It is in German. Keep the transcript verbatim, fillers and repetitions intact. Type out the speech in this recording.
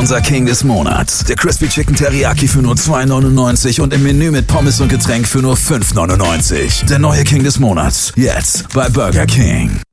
unser King des Monats. Der Crispy Chicken Teriyaki für nur zwei neunundneunzig und im Menü mit Pommes und Getränk für nur fünf neunundneunzig. Der neue King des Monats. Jetzt bei Burger King.